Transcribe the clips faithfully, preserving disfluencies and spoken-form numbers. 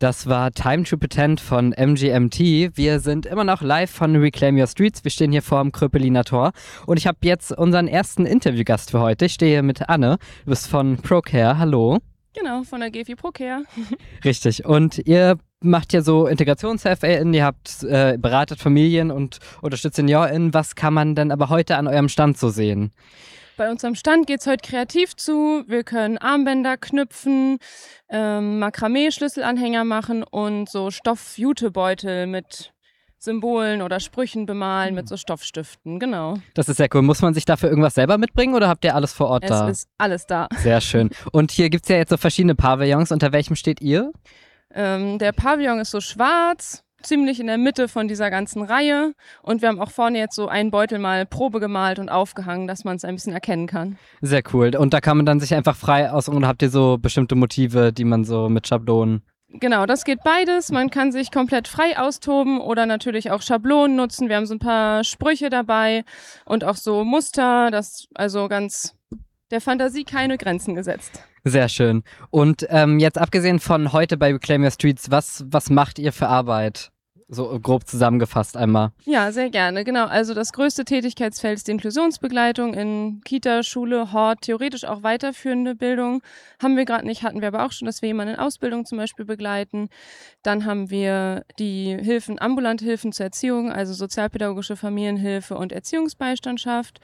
Das war Time to Pretend von M G M T. Wir sind immer noch live von Reclaim Your Streets. Wir stehen hier vor dem Kröpeliner Tor. Und ich habe jetzt unseren ersten Interviewgast für heute. Ich stehe hier mit Anne. Du bist von ProCare. Hallo. Genau, von der G F I ProCare. Richtig. Und ihr macht ja so IntegrationshelferInnen, ihr habt äh, beratet Familien und unterstützt SeniorInnen. Was kann man denn aber heute an eurem Stand so sehen? Bei unserem Stand geht es heute kreativ zu. Wir können Armbänder knüpfen, ähm, Makramee-Schlüsselanhänger machen und so Stoff-Jutebeutel mit Symbolen oder Sprüchen bemalen mit so Stoffstiften, genau. Das ist sehr cool. Muss man sich dafür irgendwas selber mitbringen oder habt ihr alles vor Ort es da? Es ist alles da. Sehr schön. Und hier gibt es ja jetzt so verschiedene Pavillons. Unter welchem steht ihr? Ähm, der Pavillon ist so schwarz, ziemlich in der Mitte von dieser ganzen Reihe. Und wir haben auch vorne jetzt so einen Beutel mal Probe gemalt und aufgehangen, dass man es ein bisschen erkennen kann. Sehr cool. Und da kann man dann sich einfach frei aussuchen oder habt ihr so bestimmte Motive, die man so mit Schablonen... Genau, das geht beides. Man kann sich komplett frei austoben oder natürlich auch Schablonen nutzen. Wir haben so ein paar Sprüche dabei und auch so Muster, das also ganz der Fantasie keine Grenzen gesetzt. Sehr schön. Und ähm, jetzt abgesehen von heute bei Reclaim Your Streets, was, was macht ihr für Arbeit? So grob zusammengefasst einmal. Ja, sehr gerne, genau. Also das größte Tätigkeitsfeld ist die Inklusionsbegleitung in Kita, Schule, Hort, theoretisch auch weiterführende Bildung. Haben wir gerade nicht, hatten wir aber auch schon, dass wir jemanden in Ausbildung zum Beispiel begleiten. Dann haben wir die Hilfen, ambulante Hilfen zur Erziehung, also sozialpädagogische Familienhilfe und Erziehungsbeistandschaft.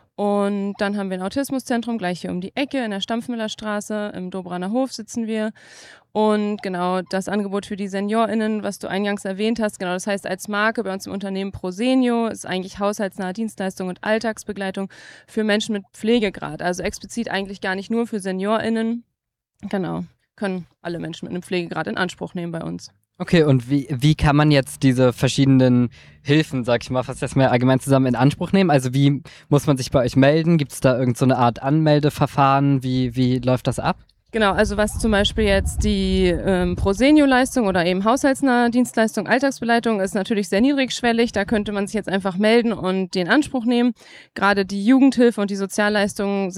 Und dann haben wir ein Autismuszentrum gleich hier um die Ecke in der Stampfmüllerstraße, im Dobraner Hof sitzen wir. Und genau das Angebot für die SeniorInnen, was du eingangs erwähnt hast, genau, das heißt als Marke bei uns im Unternehmen Prosenio, ist eigentlich haushaltsnahe Dienstleistung und Alltagsbegleitung für Menschen mit Pflegegrad. Also explizit eigentlich gar nicht nur für SeniorInnen. Genau, können alle Menschen mit einem Pflegegrad in Anspruch nehmen bei uns. Okay, und wie, wie kann man jetzt diese verschiedenen Hilfen, sag ich mal, fast erstmal allgemein zusammen in Anspruch nehmen? Also wie muss man sich bei euch melden? Gibt es da irgend so eine Art Anmeldeverfahren? Wie, wie läuft das ab? Genau, also was zum Beispiel jetzt die ähm, Prosenio-Leistung oder eben haushaltsnahe Dienstleistung, Alltagsbegleitung ist natürlich sehr niedrigschwellig. Da könnte man sich jetzt einfach melden und den Anspruch nehmen. Gerade die Jugendhilfe und die Sozialleistungen sind